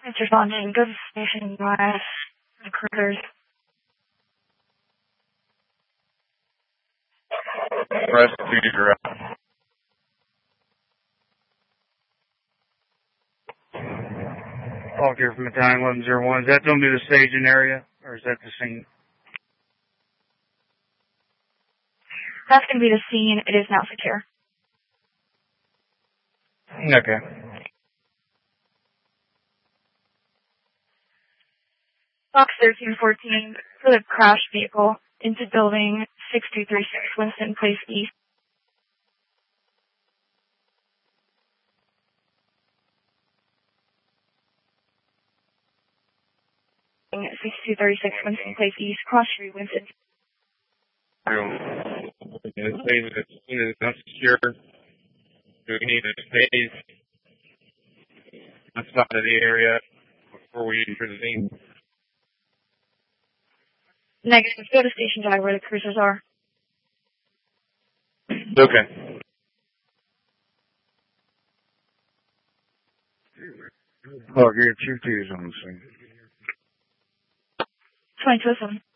It's responding. Go to station US recruiters. Rest of the direct. Call here from Battalion 1101. Is that going to be the staging area, or is that the scene? That's going to be the scene. It is now secure. Okay. Box 1314 for the crash vehicle into building 6236 Winston Place East. Building 6236 Winston Place East, Cross Street, Winston. It's not secure. Do we need to phase outside of the area before we enter the scene? Negative. Go to Station Drive where the cruisers are. Okay. Call here 2 2 is on the scene. 2207.